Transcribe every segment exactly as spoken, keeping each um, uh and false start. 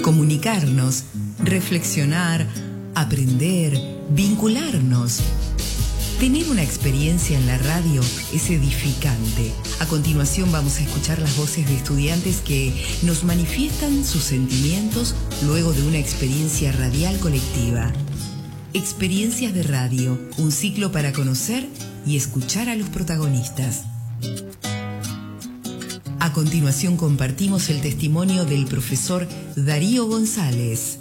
comunicarnos, reflexionar, aprender, vincularnos. Tener una experiencia en la radio es edificante. A continuación vamos a escuchar las voces de estudiantes que nos manifiestan sus sentimientos luego de una experiencia radial colectiva. Experiencias de radio, un ciclo para conocer y escuchar a los protagonistas. A continuación compartimos el testimonio del profesor Darío González.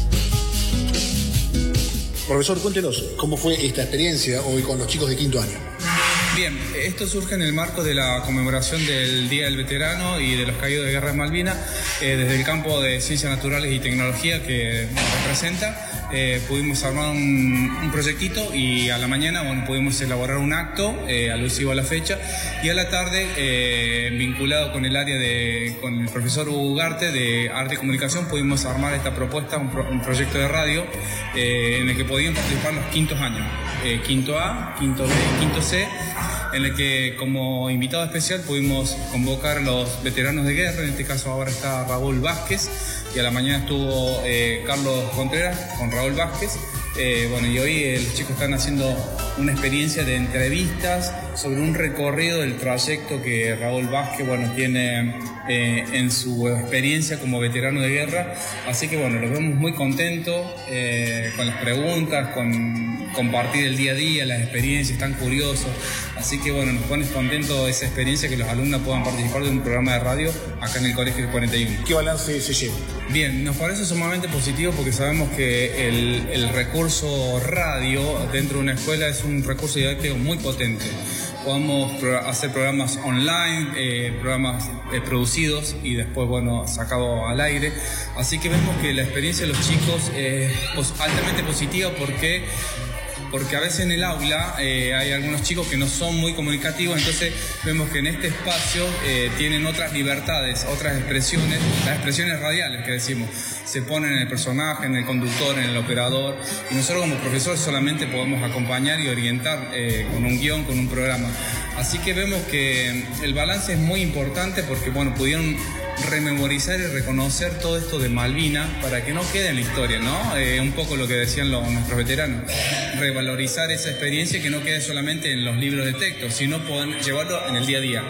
Profesor, cuéntenos, ¿cómo fue esta experiencia hoy con los chicos de quinto año? Bien, esto surge en el marco de la conmemoración del Día del Veterano y de los Caídos de Guerra de Malvinas, eh, desde el campo de Ciencias Naturales y Tecnología que representa. Eh, pudimos armar un, un proyectito y a la mañana bueno, pudimos elaborar un acto eh, alusivo a la fecha, y a la tarde, eh, vinculado con el área de, con el profesor Hugo Ugarte de Arte y Comunicación, pudimos armar esta propuesta, un, pro, un proyecto de radio eh, en el que podían participar los quintos años, eh, quinto A, quinto B y quinto C, en el que como invitado especial pudimos convocar a los veteranos de guerra. En este caso ahora está Raúl Vázquez, y a la mañana estuvo eh, Carlos Contreras con Raúl Vázquez. Eh, bueno, y hoy eh, los chicos están haciendo una experiencia de entrevistas sobre un recorrido del trayecto que Raúl Vázquez, bueno, tiene eh, en su experiencia como veterano de guerra. Así que, bueno, los vemos muy contentos eh, con las preguntas, con compartir el día a día, las experiencias, están curiosos. Así que, bueno, nos pone contentos esa experiencia, que los alumnos puedan participar de un programa de radio acá en el Colegio cuarenta y uno. ¿Qué balance se lleva? Bien, nos parece sumamente positivo porque sabemos que el, el recurso radio dentro de una escuela es un recurso didáctico muy potente. Podemos pro hacer programas online, eh, programas eh, producidos y después, bueno, sacados al aire. Así que vemos que la experiencia de los chicos es pues, altamente positiva porque... porque a veces en el aula eh, hay algunos chicos que no son muy comunicativos, entonces vemos que en este espacio eh, tienen otras libertades, otras expresiones, las expresiones radiales que decimos, se ponen en el personaje, en el conductor, en el operador, y nosotros como profesores solamente podemos acompañar y orientar eh, con un guión, con un programa. Así que vemos que el balance es muy importante porque, bueno, pudieron rememorizar y reconocer todo esto de Malvinas para que no quede en la historia, ¿no? Eh, un poco lo que decían los, nuestros veteranos, revalorizar esa experiencia y que no quede solamente en los libros de texto, sino poder llevarlo en el día a día.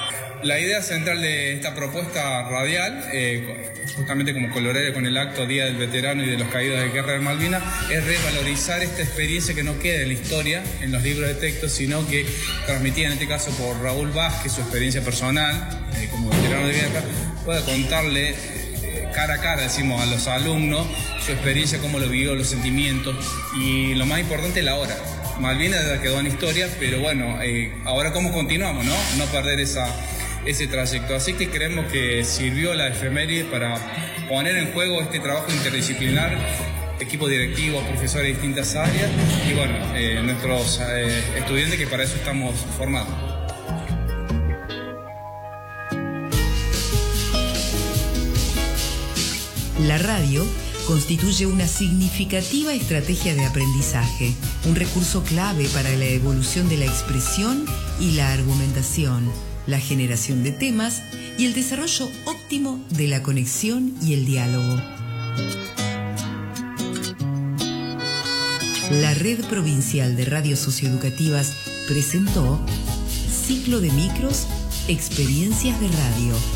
La idea central de esta propuesta radial, eh, justamente como colorario con el acto Día del Veterano y de los Caídos de Guerra de Malvinas, es revalorizar esta experiencia que no quede en la historia, en los libros de texto, sino que transmitida en este caso por Raúl Vázquez, su experiencia personal eh, como veterano de guerra, pueda contarle eh, cara a cara, decimos, a los alumnos su experiencia, cómo lo vivió, los sentimientos, y lo más importante, la hora. Malvinas ya quedó en historia, pero bueno, eh, ahora cómo continuamos, ¿no? No perder esa... ese trayecto. Así que creemos que sirvió la efeméride para poner en juego este trabajo interdisciplinar, equipo directivo, profesores de distintas áreas y bueno, eh, nuestros eh, estudiantes, que para eso estamos formados. La radio constituye una significativa estrategia de aprendizaje, un recurso clave para la evolución de la expresión y la argumentación, la generación de temas y el desarrollo óptimo de la conexión y el diálogo. La Red Provincial de Radios Socioeducativas presentó Ciclo de Micros, Experiencias de Radio.